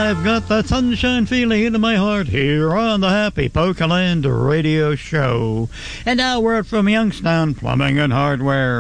I've got that sunshine feeling into my heart here on the Happy Pokeland Radio Show. And now we're from Youngstown Plumbing and Hardware.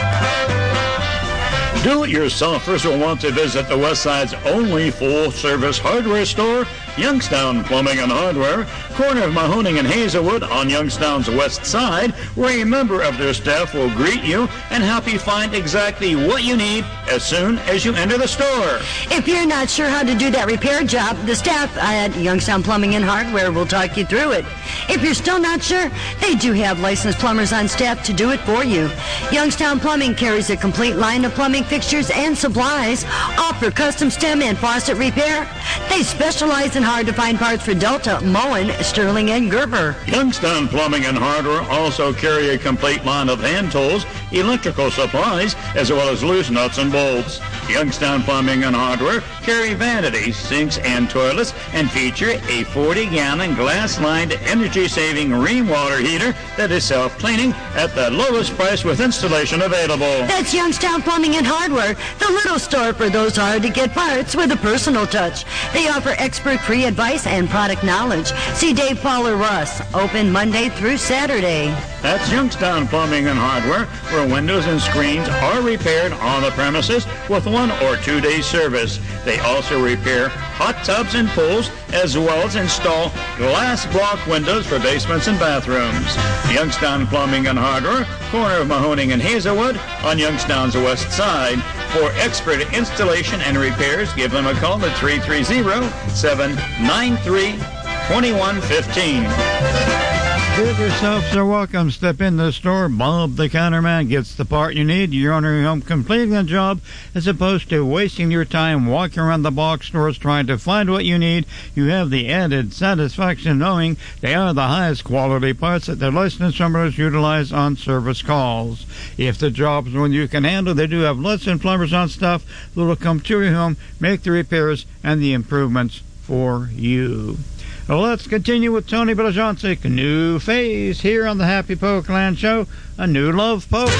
Do-it-yourselfers will want to visit the West Side's only full-service hardware store, Youngstown Plumbing and Hardware, corner of Mahoning and Hazelwood on Youngstown's west side, where a member of their staff will greet you and help you find exactly what you need as soon as you enter the store. If you're not sure how to do that repair job, the staff at Youngstown Plumbing and Hardware will talk you through it. If you're still not sure, they do have licensed plumbers on staff to do it for you. Youngstown Plumbing carries a complete line of plumbing fixtures and supplies, offer custom stem and faucet repair. They specialize in hard-to-find parts for Delta, Moen, Sterling, and Gerber. Youngstown Plumbing and Hardware also carry a complete line of hand tools, electrical supplies, as well as loose nuts and bolts. Youngstown Plumbing and Hardware carry vanities, sinks, and toilets, and feature a 40-gallon glass-lined energy-saving rainwater heater that is self-cleaning at the lowest price with installation available. That's Youngstown Plumbing and Hardware, the little store for those hard-to-get parts with a personal touch. They offer expert free advice and product knowledge. See Dave, Paul, or Russ. Open Monday through Saturday. That's Youngstown Plumbing and Hardware, where windows and screens are repaired on the premises with 1 or 2 day service. They also repair hot tubs and pools, as well as install glass block windows for basements and bathrooms. Youngstown Plumbing and Hardware, corner of Mahoning and Hazelwood on Youngstown's west side. For expert installation and repairs, give them a call at 330-793-2115. Do-it-yourselfs are welcome. Step in the store. Bob the counterman gets the part you need. You're on your home completing the job as opposed to wasting your time walking around the box stores trying to find what you need. You have the added satisfaction knowing they are the highest quality parts that their licensed plumbers utilize on service calls. If the job's one you can handle, they do have licensed plumbers on staff that will come to your home, make the repairs and the improvements for you. Well, let's continue with Tony Belajonczyk, New Phase, here on the Happy Pokeland Show, a new love poke.